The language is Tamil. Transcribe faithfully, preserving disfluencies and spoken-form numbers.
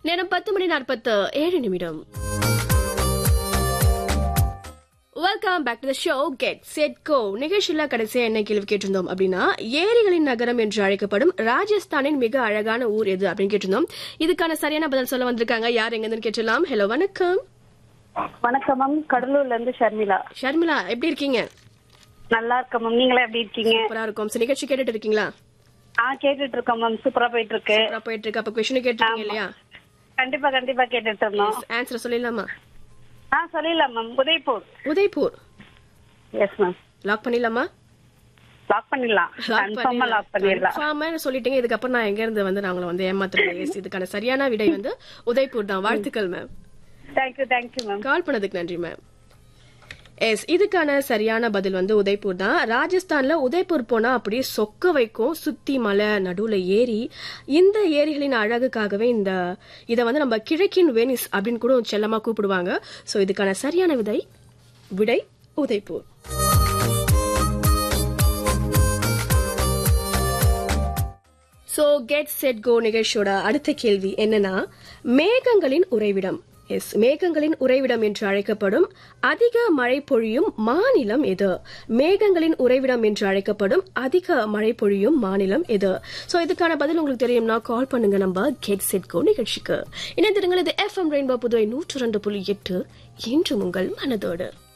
நேரம் பத்து மணி நாற்பத்து ஏழு நிமிடம். Welcome back to the show get set go. நிகழ்ச்சியில கடைசியா என்ன கேள்வி கேட்டிருந்தோம் அப்படின்னா, ஏரிகளின் நகரம் என்று அழைக்கப்படும் ராஜஸ்தானின் மிக அழகான ஊர் எது அப்படின்னு கேட்டிருந்தோம். இதுக்கான சரியான பதில் சொல்ல வந்திருக்காங்க. யார் எங்க கேட்டலாம்? ஹலோ, வணக்கம். வணக்கம் மேம், கடலூர்ல இருந்து ஷர்மிளா. ஷர்மிளா, எப்படி இருக்கீங்க? நல்லா இருக்கேன் மேம், நீங்களா எப்படி இருக்கீங்க? சூப்பரா இருக்கும். சரி, நிகழ்ச்சி கேட்டுட்டு இருக்கீங்களா? ஆ, கேட்டுட்டு இருக்கோம் மேம். சூப்பரா போயிட்டு இருக்கு. சூப்பரா போயிட்டு இருக்கு. அப்ப கொஸ்டின் கேட்டிருக்கீங்க இல்லையா? கண்டிப்பா கண்டிப்பா கேட்டுட்டு இருந்தோம். ஆன்சர் சொல்லிடலாமா? ஆ, சொல்லிடலாம் ma'am. Udaipur. Udaipur. Yes ma'am. Lock பண்ணிடலாமா? லாக் பண்ணிடலாம். கன்ஃபார்மா லாக் பண்ணிடலாம். கன்ஃபார்மா சொல்லிட்டீங்க. இதுக்கப்புறம் நான் எங்க இருந்து வந்து நாங்கள வந்து ஏமாத்துறேன். இதுக்கான சரியான விடை வந்து உதய்பூர் தான். வாழ்த்துக்கள் மேம். Thank you thank you ma'am. கால் பண்ணதுக்கு நன்றி மேம். எஸ், இதுக்கான சரியான பதில் வந்து உதய்பூர் தான். ராஜஸ்தான்ல உதய்பூர் போனா அப்படியே சொக்க வைக்கும். சுத்தி மலை, நடுவுல ஏரி. இந்த ஏரிகளின் அழகுக்காகவே இந்த இதை வந்து நம்ம கிழக்கின் வெனிஸ் அப்படின்னு கூட செல்லமா கூப்பிடுவாங்க. சோ இதுக்கான சரியான விடை விடை Udaipur. So get set go நிகழ்ச்சியோட அடுத்த கேள்வி என்னன்னா, மேகங்களின் உறைவிடம். எஸ், மேகங்களின் உறைவிடம் என்று அழைக்கப்படும் அதிக மழை பொழியும் மாநிலம் எது? மேகங்களின் உறைவிடம் என்று அழைக்கப்படும் அதிக மழை பொழியும் மாநிலம் எது? சோ இதுக்கான பதில் உங்களுக்கு தெரியும்னா கால் பண்ணுங்க நம்ம கெட் செட் கோ நிகழ்ச்சிக்கு. இணைந்திருங்கள். இது எஃப்எம் ரெயின்போ புதுவை நூற்று இரண்டு புள்ளி எட்டு. இன்று உங்கள் மனதோடு.